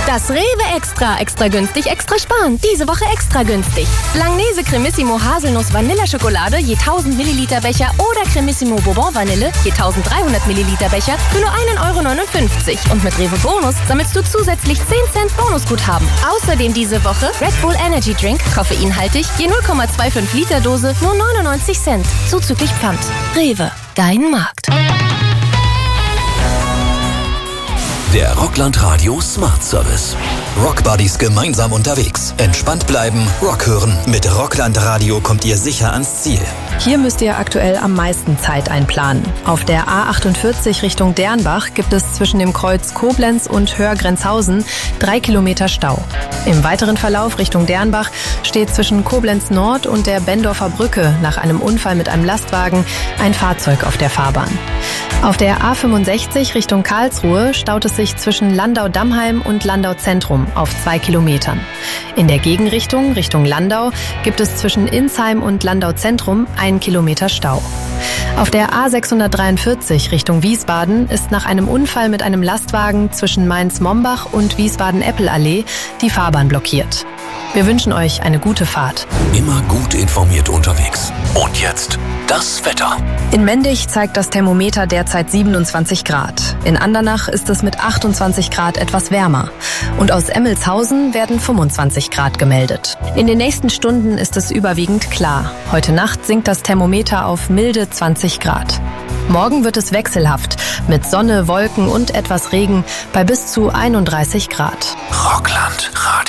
Das Rewe Extra. Extra günstig, extra sparen. Diese Woche extra günstig. Langnese Cremissimo Haselnuss Vanilleschokolade je 1000 Milliliter Becher oder Cremissimo Bourbon Vanille je 1300 Milliliter Becher für nur 1,59 €. Und mit Rewe Bonus sammelst du zusätzlich 10 Cent Bonusguthaben. Außerdem diese Woche Red Bull Energy Drink, koffeinhaltig, je 0,25 Liter Dose, nur 99 Cent. Zuzüglich Pfand. Rewe, dein Markt. Der Rockland Radio Smart Service. Rockbuddies gemeinsam unterwegs. Entspannt bleiben, Rock hören. Mit Rockland Radio kommt ihr sicher ans Ziel. Hier müsst ihr aktuell am meisten Zeit einplanen. Auf der A48 Richtung Dernbach gibt es zwischen dem Kreuz Koblenz und Höhr-Grenzhausen 3 Kilometer Stau. Im weiteren Verlauf Richtung Dernbach steht zwischen Koblenz Nord und der Bendorfer Brücke nach einem Unfall mit einem Lastwagen ein Fahrzeug auf der Fahrbahn. Auf der A65 Richtung Karlsruhe staut es sich zwischen Landau-Dammheim und Landau-Zentrum auf 2 Kilometern. In der Gegenrichtung, Richtung Landau, gibt es zwischen Insheim und Landau-Zentrum 1 Kilometer Stau. Auf der A643 Richtung Wiesbaden ist nach einem Unfall mit einem Lastwagen zwischen Mainz-Mombach und Wiesbaden-Eppelallee die Fahrbahn blockiert. Wir wünschen euch eine gute Fahrt. Immer gut informiert unterwegs. Und jetzt das Wetter. In Mendig zeigt das Thermometer derzeit 27 Grad. In Andernach ist es mit 28 Grad etwas wärmer. Und aus Emmelshausen werden 25 Grad gemeldet. In den nächsten Stunden ist es überwiegend klar. Heute Nacht sinkt das Thermometer auf milde 20 Grad. Morgen wird es wechselhaft, mit Sonne, Wolken und etwas Regen bei bis zu 31 Grad. Rockland Radio.